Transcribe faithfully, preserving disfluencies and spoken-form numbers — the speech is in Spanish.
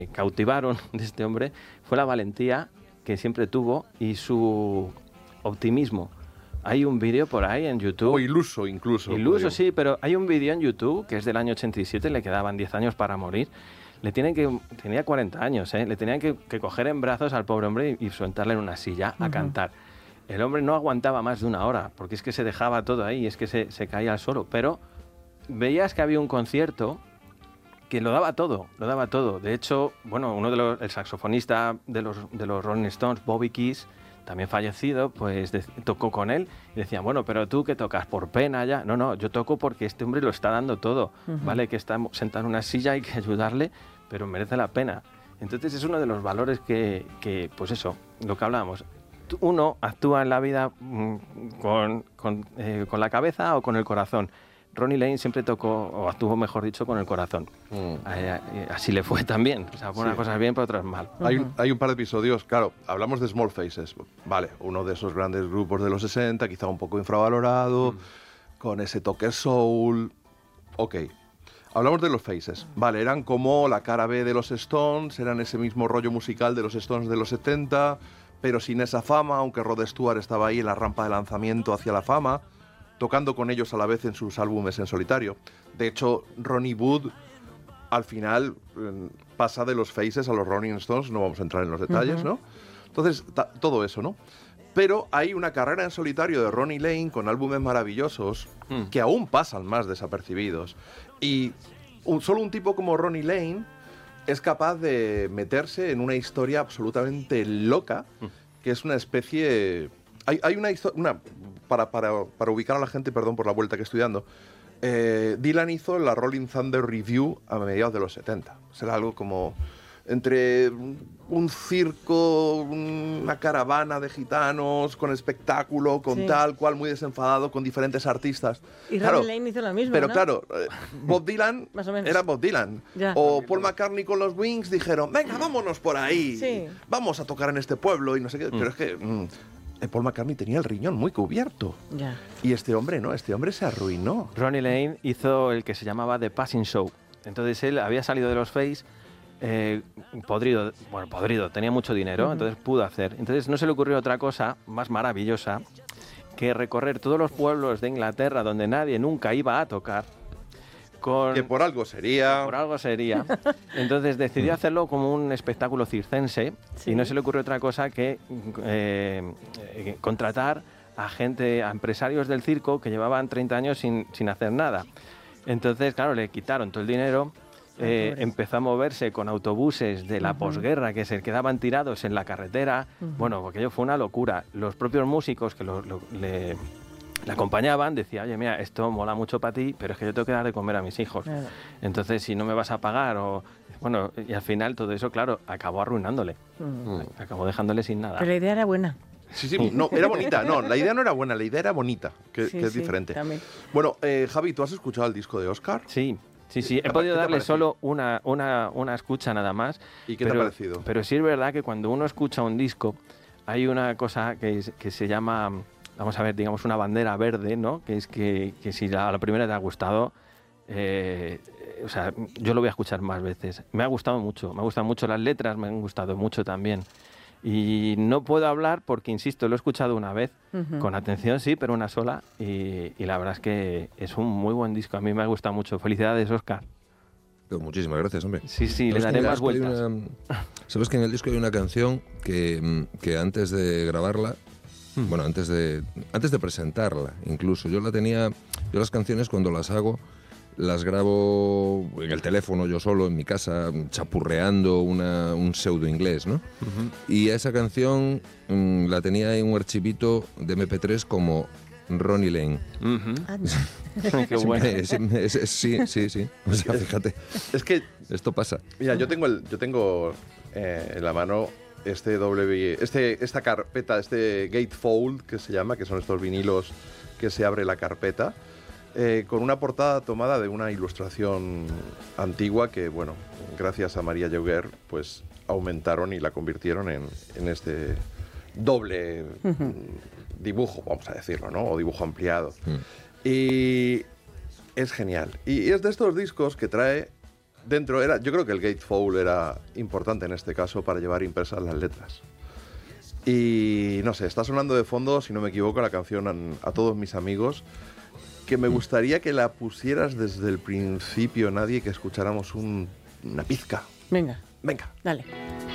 cautivaron de este hombre fue la valentía que siempre tuvo y su optimismo. Hay un vídeo por ahí en YouTube. O iluso incluso. Iluso, sí, pero hay un vídeo en YouTube que es del año ochenta y siete, le quedaban diez años para morir. Le tienen que, tenía cuarenta años, ¿eh? Le tenían que, que coger en brazos al pobre hombre y, y sentarle en una silla a uh-huh. cantar. El hombre no aguantaba más de una hora, porque es que se dejaba todo ahí, es que se, se caía al suelo. Pero veías que había un concierto que lo daba todo, lo daba todo. De hecho, bueno, uno de los, el saxofonista de los, de los Rolling Stones, Bobby Keys, también fallecido, pues de, tocó con él y decían, bueno, pero tú ¿qué tocas? ¿Por pena ya? No, no, yo toco porque este hombre lo está dando todo, uh-huh. ¿vale? Que está sentado en una silla, hay que ayudarle, pero merece la pena. Entonces es uno de los valores que, que pues eso, lo que hablábamos. Uno actúa en la vida mmm, con, con, eh, con la cabeza o con el corazón. Ronnie Lane siempre tocó, o actuó, mejor dicho, con el corazón. Mm. Eh, así le fue también. O sea, por unas sí. cosas bien, por otras mal. Uh-huh. Hay, un, hay un par de episodios, claro, hablamos de Small Faces. Vale, uno de esos grandes grupos de los sesenta, quizá un poco infravalorado, mm. con ese toque soul. Ok. Hablamos de los Faces. Vale, eran como la cara B de los Stones, eran ese mismo rollo musical de los Stones de los setenta, pero sin esa fama, aunque Rod Stewart estaba ahí en la rampa de lanzamiento hacia la fama, tocando con ellos a la vez en sus álbumes en solitario. De hecho, Ronnie Wood, al final, eh, pasa de los Faces a los Rolling Stones, no vamos a entrar en los detalles, uh-huh. ¿no? Entonces, ta- todo eso, ¿no? Pero hay una carrera en solitario de Ronnie Lane con álbumes maravillosos mm. que aún pasan más desapercibidos. Y un, solo un tipo como Ronnie Lane es capaz de meterse en una historia absolutamente loca, mm. que es una especie... Hay, hay una historia... Para, para, para ubicar a la gente, perdón por la vuelta que estoy dando, eh, Dylan hizo la Rolling Thunder Review a mediados de los setenta. Será algo como entre un circo, una caravana de gitanos, con espectáculo, con sí. tal cual, muy desenfadado, con diferentes artistas. Y claro, Ronnie Lane hizo lo mismo, Pero ¿no? claro, eh, Bob Dylan Más o menos. era Bob Dylan. Ya. O Paul McCartney con los Wings dijeron, venga, vámonos por ahí, sí. vamos a tocar en este pueblo y no sé qué. Mm. Pero es que... Mm, Paul McCartney tenía el riñón muy cubierto. Ya. Y este hombre no, este hombre se arruinó. Ronnie Lane hizo el que se llamaba The Passing Show. Entonces él había salido de los Face eh, podrido, bueno, podrido, tenía mucho dinero, uh-huh. entonces pudo hacer. Entonces no se le ocurrió otra cosa más maravillosa que recorrer todos los pueblos de Inglaterra donde nadie nunca iba a tocar. Con, que por algo sería. Por algo sería. Entonces decidió hacerlo como un espectáculo circense sí. y no se le ocurrió otra cosa que eh, eh, contratar a gente, a empresarios del circo que llevaban treinta años sin, sin hacer nada. Entonces, claro, le quitaron todo el dinero, eh, empezó a moverse con autobuses de la uh-huh. posguerra que se quedaban tirados en la carretera. Uh-huh. Bueno, aquello fue una locura. Los propios músicos que lo, lo, le... Le acompañaban, decía, oye, mira, esto mola mucho para ti, pero es que yo tengo que dar de comer a mis hijos. Claro. Entonces, si no me vas a pagar o... Bueno, y al final todo eso, claro, acabó arruinándole. Mm. Acabó dejándole sin nada. Pero la idea era buena. Sí, sí, no, era bonita. No, la idea no era buena, la idea era bonita, que, sí, que es sí, diferente. También. Bueno, eh, Javi, ¿tú has escuchado el disco de Oscar? Sí. Sí, sí, he podido darle solo una, una, una escucha nada más. ¿Y qué pero, te ha parecido? Pero sí es verdad que cuando uno escucha un disco, hay una cosa que, que se llama... Vamos a ver, digamos, una bandera verde, ¿no? Que es que, que si a la primera te ha gustado, eh, o sea, yo lo voy a escuchar más veces. Me ha gustado mucho, me gustan mucho las letras, me han gustado mucho también. Y no puedo hablar porque, insisto, lo he escuchado una vez, uh-huh. con atención sí, pero una sola, y, y la verdad es que es un muy buen disco, a mí me ha gustado mucho. Felicidades, Óscar. Pues muchísimas gracias, hombre. Sí, sí, le daré más vueltas. Una, ¿Sabes que en el disco hay una canción que, que antes de grabarla, bueno, antes de antes de presentarla, incluso. Yo la tenía... Yo las canciones, cuando las hago, las grabo en el teléfono yo solo, en mi casa, chapurreando una, un pseudo inglés, ¿no? Uh-huh. Y esa canción mmm, la tenía en un archivito de eme pe tres como Ronnie Lane. Uh-huh. Qué bueno. Sí, sí, sí, sí, sí. O sea, fíjate. Es que... Esto pasa. Mira, yo tengo, el, yo tengo eh, en la mano... Este doble, este, esta carpeta, este gatefold que se llama, que son estos vinilos que se abre la carpeta, eh, con una portada tomada de una ilustración antigua que, bueno, gracias a María Lloguer, pues aumentaron y la convirtieron en, en este doble uh-huh. dibujo, vamos a decirlo, ¿no? O dibujo ampliado. Uh-huh. Y es genial. Y es de estos discos que trae dentro era, yo creo que el gatefold era importante en este caso para llevar impresas las letras. Y no sé, está sonando de fondo, si no me equivoco, la canción a, a todos mis amigos, que me gustaría que la pusieras desde el principio, Nadie, que escucháramos un, una pizca. Venga, Venga. dale.